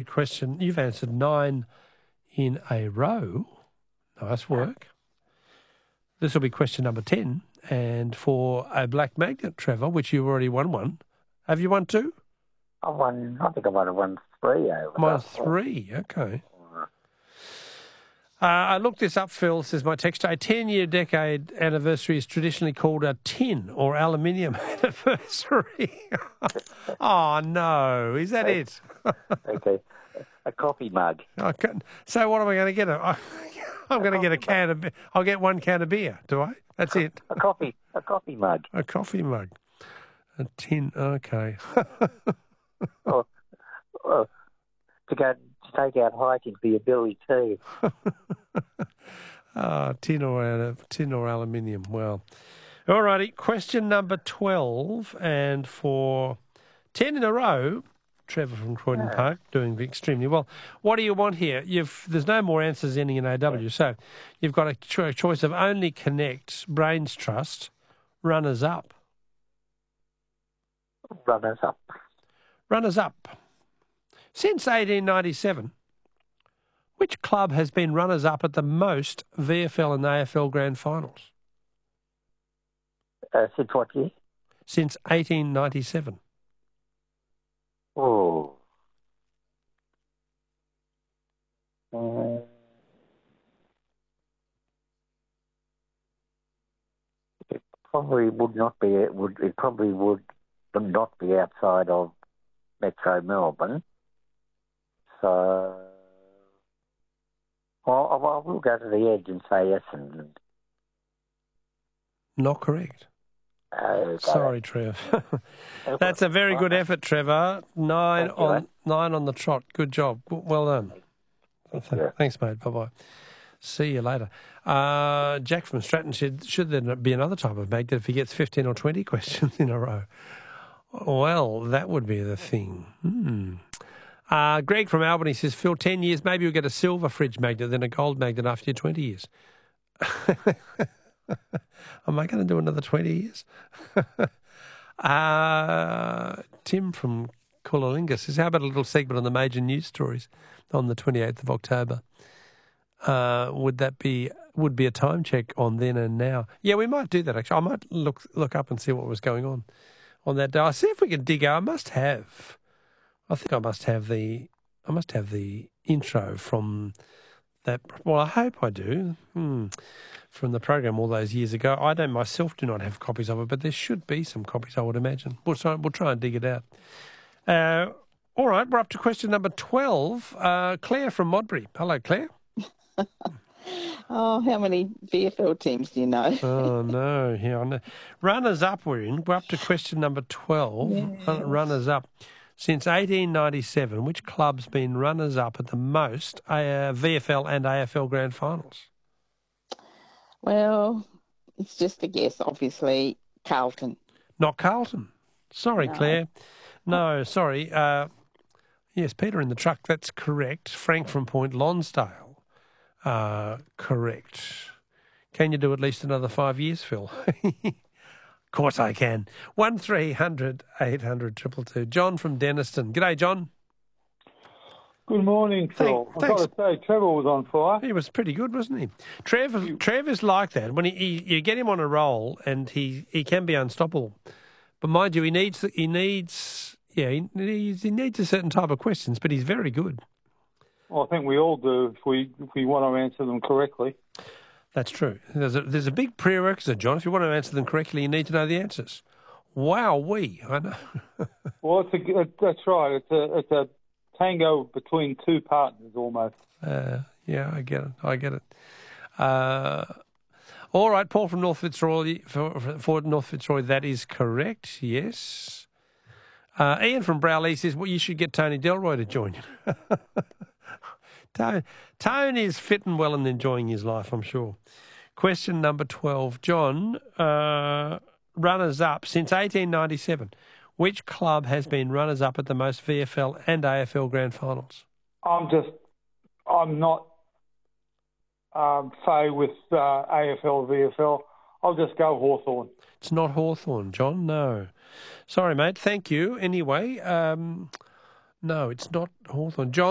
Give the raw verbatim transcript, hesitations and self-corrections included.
question. You've answered nine in a row. Nice work. This will be question number ten. And for a black magnet, Trevor, which you've already won one. Have you won two? I won, I think I won, won three over. Won three, okay. Uh, I looked this up, Phil, says my texter. A ten-year decade anniversary is traditionally called a tin or aluminium anniversary. Oh, no. Is that it? Okay. A coffee mug. Okay. So what am I going to get? I'm going to get a can of... I'll get one can of beer, do I? That's it. A coffee, a coffee mug. A coffee mug. A tin, okay. or, or to go to take out hiking for your billy too. Ah, tin or tin or aluminium. Well, all righty. Question number twelve, and for ten in a row, Trevor from Croydon Yeah. Park doing extremely well. What do you want here? You've there's no more answers ending in A W, so you've got a cho- choice of only connect, Brains Trust, runners up. Runners up. Runners up. Since eighteen ninety-seven, which club has been runners up at the most V F L and A F L grand finals? Uh, since what year? Since eighteen ninety-seven. Oh. Uh, it probably would not be. It would. It probably would not be outside of Metro Melbourne. So, well, I I will go to the edge and say Essendon. Not correct. Okay. Sorry, Trev. That's a very good effort, Trevor. Nine Thank you, on mate. nine on the trot. Good job. Well done. you. Thanks, mate. Bye bye. See you later. Uh, Jack from Stratton said, should there be another type of magnet if he gets fifteen or twenty questions in a row? Well, that would be the thing. Hmm. Uh, Greg from Albany says, Phil, ten years, maybe you'll get a silver fridge magnet, then a gold magnet after your twenty years. Am I going to do another twenty years? uh, Tim from Coolalinga says, how about a little segment on the major news stories on the twenty-eighth of October? Uh, would that be would be a time check on then and now? Yeah, we might do that, actually. I might look look up and see what was going on on that day. I'll see if we can dig out. I must have. I think I must have the. I must have the intro from that. Well, I hope I do. Hmm. From the program all those years ago. I don't myself do not have copies of it, but there should be some copies, I would imagine. We'll try, we'll try and dig it out. Uh, all right, we're up to question number twelve. Uh, Claire from Modbury. Hello, Claire. Oh, how many V F L teams do you know? Oh, no. Yeah, I know. Runners up we're in. We're up to question number twelve. Yes. Runners up. Since eighteen ninety-seven, which club's been runners up at the most uh, V F L and A F L grand finals? Well, it's just a guess, obviously. Carlton. Not Carlton. Sorry, No. Claire. No, sorry. Uh, yes, Peter in the truck, that's correct. Frank from Point Lonsdale. Uh, correct. Can you do at least another five years, Phil? Of course I can. one three hundred eight hundred two two two. John from Denniston. G'day, John. Good morning, Phil. Thank- I've got to say, Trevor was on fire. He was pretty good, wasn't he? Trev, Trev is like that. When he, he you get him on a roll, and he, he can be unstoppable. But mind you, he needs he needs yeah he needs, he needs a certain type of questions. But he's very good. Well, I think we all do if we if we want to answer them correctly. That's true. There's a there's a big prerequisite, John. If you want to answer them correctly, you need to know the answers. Wow, we I know. Well, it's a, it, that's right. It's a it's a tango between two partners almost. Uh, yeah, I get it. I get it. Uh, all right, Paul from North Fitzroy, for, for North Fitzroy, that is correct, yes. Uh, Ian from Browley says, well, you should get Tony Delroy to join you. Tony, Tony is fitting well and enjoying his life, I'm sure. Question number twelve. John, uh, runners-up since eighteen ninety-seven. Which club has been runners-up at the most V F L and A F L grand finals? I'm just I'm not um, say with uh, A F L V F L. I'll just go Hawthorn. It's not Hawthorn, John, no. Sorry, mate. Thank you. Anyway, um, no, it's not Hawthorn. John.